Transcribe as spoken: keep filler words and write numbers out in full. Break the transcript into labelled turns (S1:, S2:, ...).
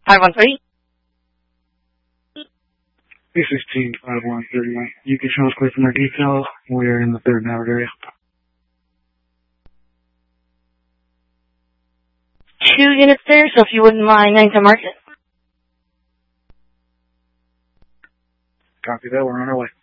S1: five one three.
S2: three sixteen, five one three one. You can show us clear from our detail. We're in the third Howard area.
S1: Two units there, so if you wouldn't mind, nine to market.
S2: Copy that. We're on our way.